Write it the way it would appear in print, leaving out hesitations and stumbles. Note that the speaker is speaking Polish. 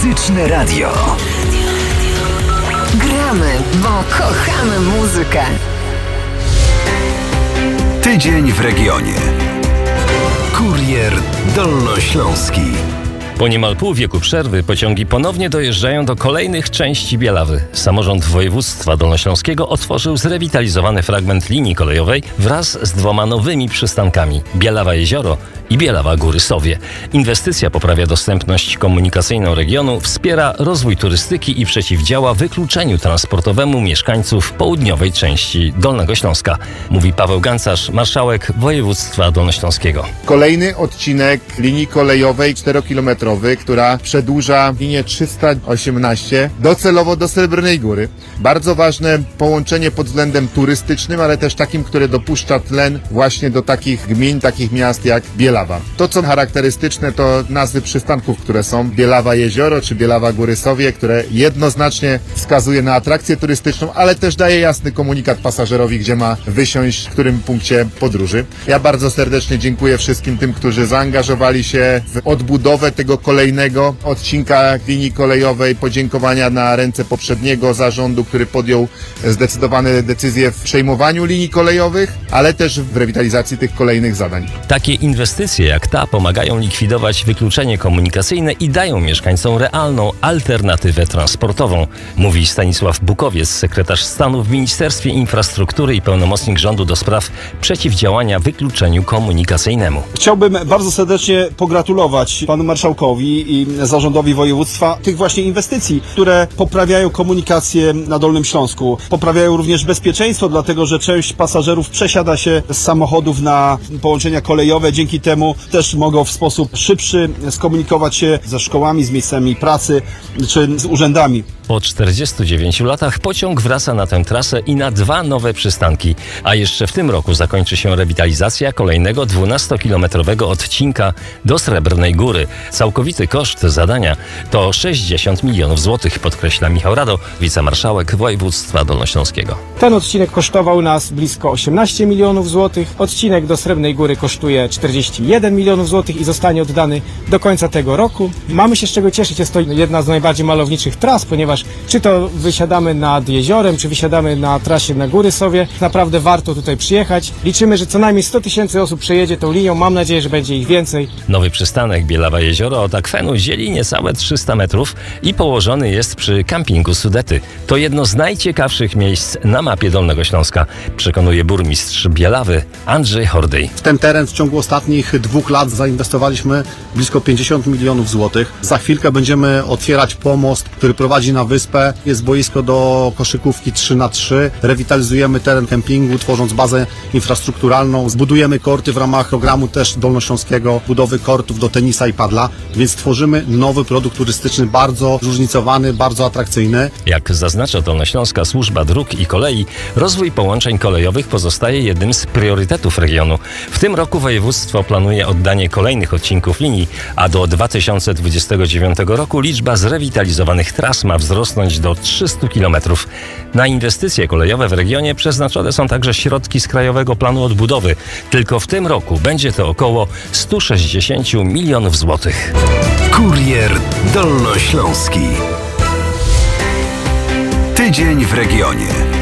Muzyczne radio. Gramy, bo kochamy muzykę. Tydzień w regionie. Kurier Dolnośląski. Po niemal pół wieku przerwy pociągi ponownie dojeżdżają do kolejnych części Bielawy. Samorząd województwa dolnośląskiego otworzył zrewitalizowany fragment linii kolejowej wraz z 2 nowymi przystankami: Bielawa-Jezioro i Bielawa-Góry-Sowie. Inwestycja poprawia dostępność komunikacyjną regionu, wspiera rozwój turystyki i przeciwdziała wykluczeniu transportowemu mieszkańców południowej części Dolnego Śląska, mówi Paweł Gancarz, marszałek województwa dolnośląskiego. Kolejny odcinek linii kolejowej 4-kilometrowej, która przedłuża linię 318 docelowo do Srebrnej Góry. Bardzo ważne połączenie pod względem turystycznym, ale też takim, które dopuszcza tlen właśnie do takich gmin, takich miast jak Bielawa. To, co charakterystyczne, to nazwy przystanków, które są: Bielawa-Jezioro czy Bielawa-Góry-Sowie, które jednoznacznie wskazuje na atrakcję turystyczną, ale też daje jasny komunikat pasażerowi, gdzie ma wysiąść, w którym punkcie podróży. Ja bardzo serdecznie dziękuję wszystkim tym, którzy zaangażowali się w odbudowę tego kolejnego odcinka linii kolejowej. Podziękowania na ręce poprzedniego zarządu, który podjął zdecydowane decyzje w przejmowaniu linii kolejowych, ale też w rewitalizacji tych kolejnych zadań. Takie inwestycje jak ta pomagają likwidować wykluczenie komunikacyjne i dają mieszkańcom realną alternatywę transportową, mówi Stanisław Bukowiec, sekretarz stanu w Ministerstwie Infrastruktury i pełnomocnik rządu do spraw przeciwdziałania wykluczeniu komunikacyjnemu. Chciałbym bardzo serdecznie pogratulować panu marszałkowi i zarządowi województwa tych właśnie inwestycji, które poprawiają komunikację na Dolnym Śląsku. Poprawiają również bezpieczeństwo, dlatego że część pasażerów przesiada się z samochodów na połączenia kolejowe. Dzięki temu też mogą w sposób szybszy skomunikować się ze szkołami, z miejscami pracy czy z urzędami. Po 49 latach pociąg wraca na tę trasę i na 2 nowe przystanki, a jeszcze w tym roku zakończy się rewitalizacja kolejnego 12-kilometrowego odcinka do Srebrnej Góry. Całkowity koszt zadania to 60 milionów złotych, podkreśla Michał Rado, wicemarszałek województwa dolnośląskiego. Ten odcinek kosztował nas blisko 18 milionów złotych. Odcinek do Srebrnej Góry kosztuje 41 milionów złotych i zostanie oddany do końca tego roku. Mamy się z czego cieszyć, jest to jedna z najbardziej malowniczych tras, ponieważ czy to wysiadamy nad jeziorem, czy wysiadamy na trasie na Góry Sowie, naprawdę warto tutaj przyjechać. Liczymy, że co najmniej 100 000 osób przejedzie tą linią, mam nadzieję, że będzie ich więcej. Nowy przystanek Bielawa-Jezioro od akwenu dzieli niecałe 300 metrów i położony jest przy kampingu Sudety. To jedno z najciekawszych miejsc na mapie Dolnego Śląska, przekonuje burmistrz Bielawy Andrzej Hordej. W ten teren w ciągu ostatnich 2 lat zainwestowaliśmy blisko 50 milionów złotych. Za chwilkę będziemy otwierać pomost, który prowadzi na wyspę. Jest boisko do koszykówki 3x3. Rewitalizujemy teren kempingu, tworząc bazę infrastrukturalną. Zbudujemy korty w ramach programu też dolnośląskiego budowy kortów do tenisa i padla, więc tworzymy nowy produkt turystyczny, bardzo zróżnicowany, bardzo atrakcyjny. Jak zaznacza Dolnośląska Służba Dróg i Kolei, rozwój połączeń kolejowych pozostaje jednym z priorytetów regionu. W tym roku województwo planuje oddanie kolejnych odcinków linii, a do 2029 roku liczba zrewitalizowanych tras ma wzrosnąć do 300 km. Na inwestycje kolejowe w regionie przeznaczone są także środki z Krajowego Planu Odbudowy. Tylko w tym roku będzie to około 160 milionów złotych. Kurier Dolnośląski. Tydzień w regionie.